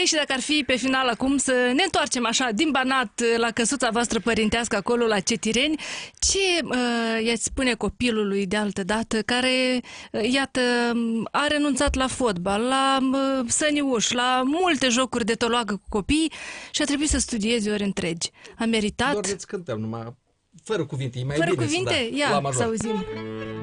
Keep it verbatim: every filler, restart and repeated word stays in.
și dacă ar fi pe final acum să ne întoarcem așa din Banat la căsuța voastră părintească acolo la Cetireni, ce uh, i-ați spune copilului de altă dată care, uh, iată, a renunțat la fotbal, la uh, săniuș, la multe jocuri de toloagă cu copii și a trebuit să studieze ori întregi. A meritat? Doar le cântăm numai fără cuvinte, e mai Fără bine cuvinte? să, da, Ia, la major. să auzim.